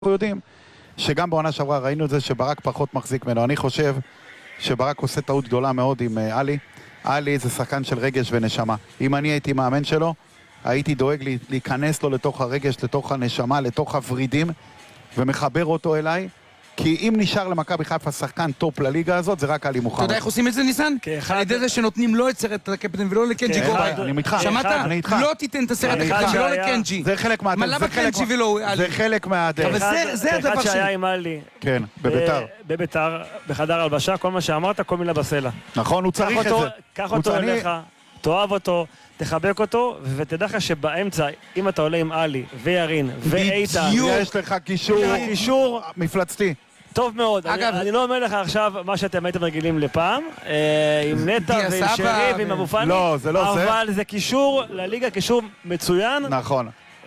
אנחנו יודעים שגם בעונה שעברה ראינו את זה שברק פחות מחזיק ממנו. אני חושב שברק עושה טעות גדולה מאוד עם אלי. אלי זה שחקן של רגש ונשמה. אם אני הייתי מאמן שלו, הייתי דואג להיכנס לו לתוך הרגש, לתוך הנשמה, לתוך הורידים, ומחבר אותו אליי. כי אם נשאר למכבי חיפה שחקן טופ לליגה הזאת, זה רק אלי מוחמד. אתה יודע איך עושים את זה, ניסן? על ידי זה שנותנים לא את סרט הקפטן ולא לקנג'י גורן. אני איתך. שמעת? לא תיתן את הסרט הקפטן ולא לקנג'י. זה חלק מהדרך. מה למה קנג'י ולא אלי? זה חלק מהדרך. זה הדבר אחד שלי. שהיה עם אלי. כן, בביתר. בביתר, בחדר הלבשה, כל מה שאמרת, כל מילה בסלע. נכון, הוא צריך את זה. קח אותו אליך, תאהב אותו, תחבק אותו, ותדע לך שבאמצע, אם אתה עולה עם אלי וירין ואיתן, יש לך קישור מפלצתי. טוב מאוד. אגב, אני לא אומר לך עכשיו מה שאתם הייתם רגילים לפעם, עם נטע ועם שרי ועם אבו פאני. לא, זה לא זה. אבל זה קישור לליגה, קישור מצוין. נכון.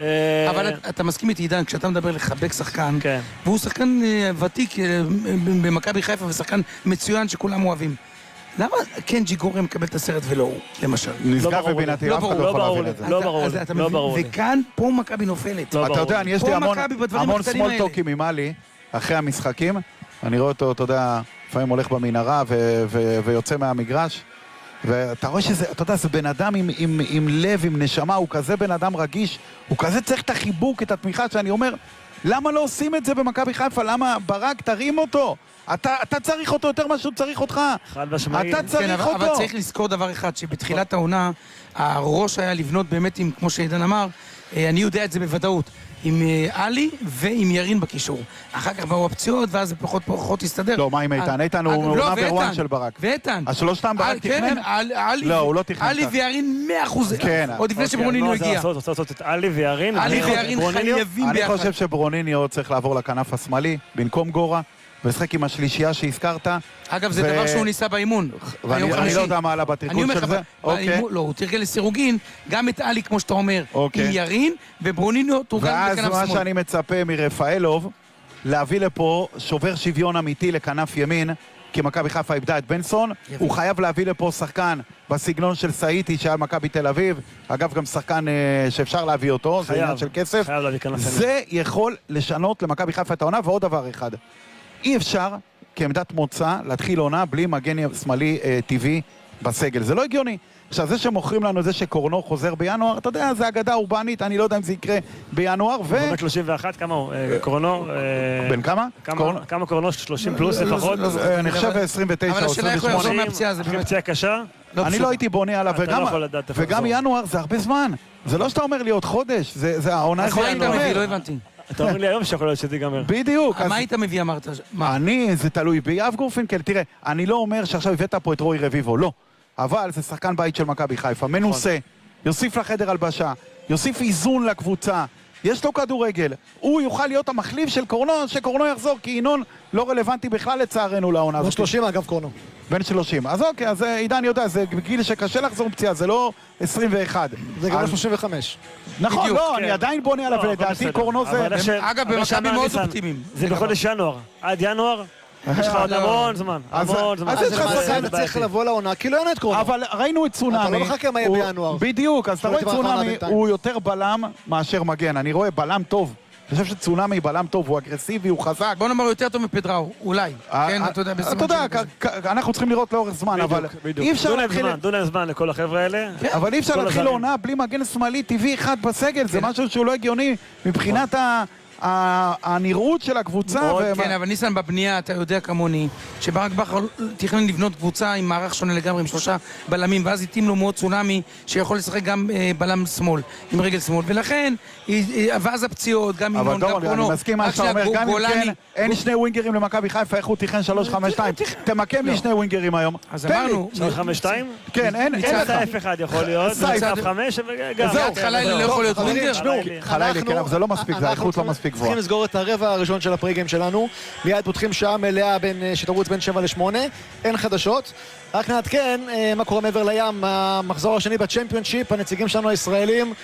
אבל אתה מסכים איתי, עידן, כשאתה מדבר לחבק שחקן, כן. והוא שחקן ותיק במכבי חיפה ושחקן מצוין שכולם אוהבים. למה קנג'י גורן מקבל את הסרט ולא הוא, למשל? נשגב בבינתי, אף אחד לא יכול להבין את זה. לא ברור לי. וכאן, פה מכבי נופלת. אתה יודע, יש לי המון סמול טוקים עם אלי, אחרי המשחקים. אני רואה אותו, אתה יודע, לפעמים הולך במנהרה ויוצא מהמגרש. ואתה רואה שזה, אתה יודע, זה בן אדם עם לב, עם נשמה, הוא כזה בן אדם רגיש, הוא כזה צריך את החיבוק, את התמיכה, שאני אומר, למה לא עושים את זה במכבי חיפה? למה ברק, תרים אותו? אתה צריך אותו יותר מה שהוא צריך אותך. חד משמעי. אתה צריך אותו. אבל צריך לזכור דבר אחד, שבתחילת העונה, הראש היה לבנות באמת, כמו שעידן אמר, אני יודע את זה בוודאות, עם אלי ועם ירין בקישור. אחר כך באו הפציעות, ואז זה פחות הסתדר. לא, מה עם איתן? איתן הוא נאמבר 1 של ברק. ואיתן. אז שלושתם ברק תכנן? לא, הוא לא תכנן. אלי וירין 100%. כן. עוד לפני שברוניניו הגיע. רוצה לעשות את אלי וירין. אלי וירין חייבים ביחד. אני חושב שברוניניו צריך לעבור לכנף השמאלי, במקום גורה, ולשחק עם השלישייה שהזכרת. אגב, זה דבר שהוא ניסה באימון. ואני לא יודע מה עלה בתרגול של זה. לא, הוא תרגל לסירוגין, גם את אלי, כמו שאתה אומר, עם ירין, וברוניניו תורגל בכנף שמאל. ואז מה שאני מצפה מרפאלוב, להביא לפה שובר שוויון אמיתי לכנף ימין, כי מכבי חיפה איבדה את בנסון, הוא חייב להביא לפה שחקן בסגנון של סאיטי שהיה מכבי תל אביב, אגב גם שחקן שאפשר להביא אותו, זה עניין של כסף, זה יכול לשנות למכבי חיפה את העונה. ועוד דבר אחד, אי אפשר כעמדת מוצא להתחיל עונה בלי מגן שמאלי טבעי בסגל, זה לא הגיוני. עכשיו זה שמוכרים לנו זה שקורנו חוזר בינואר, אתה יודע, זה אגדה אורבנית, אני לא יודע אם זה יקרה בינואר. הוא באמת 31, כמה הוא? קורנו? בן כמה? כמה קורנו? 30 פלוס לפחות? אני חושב 29 או 28. אבל השאלה איך הוא יחזור מהפציעה, זה באמת פציעה קשה? אני לא הייתי בונה עליו, וגם ינואר זה הרבה זמן. זה לא שאתה אומר לי עוד חודש, זה העונה אז מה היית מביא? לא הבנתי. אתה אומר לי היום שיכול להיות שזה ייגמר. בדיוק. מה היית מביא, אמרת? זה תלוי ביאב גורפינקל. תראה, אני לא אומר שעכשיו הבאת פה את רוי רביבו, לא. אבל זה שחקן בית של מכבי חיפה, מנוסה, יוסיף לחדר הלבשה, יוסיף איזון לקבוצה, יש לו כדורגל, הוא יוכל להיות המחליף של קורנו, שקורנו יחזור, כי ינון לא רלוונטי בכלל לצערנו לעונה. בן 30 אגב קורנו. בן 30, אז אוקיי, אז עידן יודע, זה גיל שקשה לחזור פציעה, זה לא 21. זה גם 35. נכון, לא, אני עדיין בונה עליו, לדעתי קורנו זה... אגב, במכבי מאוד אופטימיים. זה בחודש ינואר, עד ינואר. יש לך עוד המון זמן, המון זמן. אז יש לך שחקן צריך לבוא לעונה, כי לא אין את קורנו. אבל ראינו את צונאמי. אתה לא מחכה מה יהיה בינואר. בדיוק, אז אתה רואה את צונאמי, הוא יותר בלם מאשר מגן. אני רואה בלם טוב. אני חושב שצונאמי בלם טוב, הוא אגרסיבי, הוא חזק. בוא נאמר יותר טוב מפדראו, אולי. כן, אתה יודע, אתה יודע, אנחנו צריכים לראות לאורך זמן, אבל אי אפשר להתחיל... דו להם זמן לכל החבר'ה האלה. אבל אי אפשר להתחיל לעונה בלי מגן שמאלי טבעי אחד בסגל, זה משהו שהוא לא הגיוני מבחינת הנראות של הקבוצה. כן, אבל ניסן, בבנייה אתה יודע כמוני שברק בכר תכנן לבנות קבוצה עם מערך שונה לגמרי, עם 3 בלמים, ואז התאים לו מאוד צונאמי שיכול לשחק גם בלם שמאל, עם רגל שמאל, ולכן ואז הפציעות, גם עם אבל דורון, אני מסכים מה שאתה אומר, גם אם כן אין 2 ווינגרים למכבי חיפה, איך הוא תכן 3-5-2? תמקם לי 2 ווינגרים היום. אז אמרנו 3-5-2? כן, אין לך. סייף אחד יכול להיות, סייף 5 וגם חלילי לא יכול להיות ווינגר. חלילי, כן, אבל זה לא מספיק, זה האיכות לא מספיק גבוהה. צריכים לסגור את הרבע הראשון של הפריגיים שלנו, מיד פותחים שעה מלאה שתרוץ בין 7-8, אין חדשות. רק נעדכן מה קורה מעבר לים, המחזור השני בצ'מפיונשיפ, הנציגים שלנו הישראלים,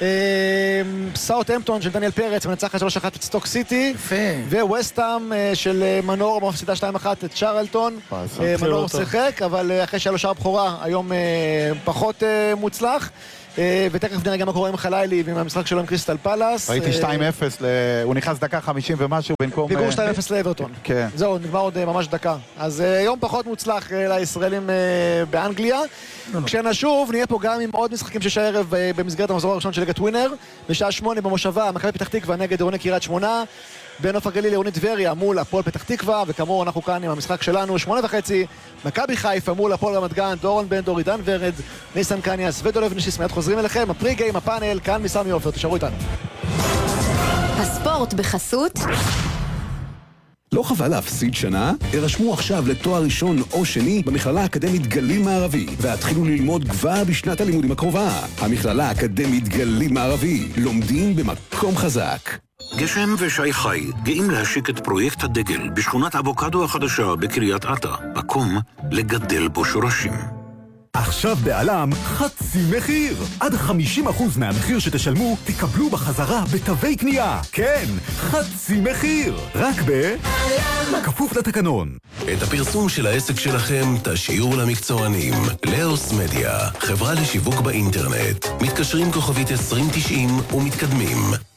סאות'המפטון של דניאל פרץ מנצחת 3-1 את סטוק סיטי, וווסטהאם של מנור מפסידה 2-1 את צ'רלטון. מנור שיחק, אבל אחרי שהיה לו שער בכורה היום פחות מוצלח. ותכף נראה גם מה קורה עם חלילי ועם המשחק שלו עם קריסטל פלאס. ראיתי 2-0, הוא נכנס דקה 50 ומשהו במקום... פיגור 2-0 לאברטון. כן. זהו, נגמר עוד ממש דקה. אז יום פחות מוצלח לישראלים באנגליה. כשנשוב, נהיה פה גם עם עוד משחקים שיש הערב במסגרת המחזור הראשון של ליגת ווינר. בשעה 8 במושבה, מכבי פתח תקווה נגד עירוני קריית שמונה. בנוף הגליל עירוני טבריה מול הפועל פתח תקווה, וכאמור אנחנו כאן עם המשחק שלנו, 8:30, מכבי חיפה מול הפועל רמת גן, דורון בן דור, עידן ורד, ניסן קניאס ודולב נישיס. מיד חוזרים אליכם, הפרי גיים, הפאנל, כאן מסמי עופר, תשארו איתנו. הספורט בחסות. לא חבל להפסיד שנה? הרשמו עכשיו לתואר ראשון או שני במכללה האקדמית גליל מערבי והתחילו ללמוד כבר בשנת הלימודים הקרובה. המכללה האקדמית גליל מערבי, לומדים במקום חזק. גשם ושי חי גאים להשיק את פרויקט הדגל בשכונת אבוקדו החדשה בקריית אתא, מקום לגדל בו שורשים. עכשיו בעלם חצי מחיר. עד 50% מהמחיר שתשלמו תקבלו בחזרה בתווי קנייה. כן, חצי מחיר. רק כפוף לתקנון. את הפרסום של העסק שלכם תשאירו למקצוענים. לאוס מדיה, חברה לשיווק באינטרנט. מתקשרים כוכבית 2090 ומתקדמים.